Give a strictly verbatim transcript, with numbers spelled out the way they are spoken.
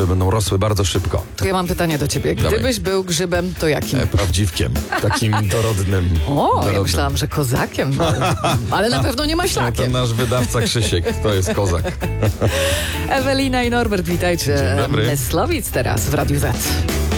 które będą rosły bardzo szybko. To ja mam pytanie do ciebie. Dawaj. Gdybyś był grzybem, to jakim? E, prawdziwkiem, takim dorodnym. O, dorodnym. ja myślałam, że kozakiem. Ale, ale na pewno nie To maślakiem. nasz wydawca Krzysiek, to jest kozak. Ewelina i Norbert, witajcie. Dzień dobry. Myslowic teraz w Radiu Z.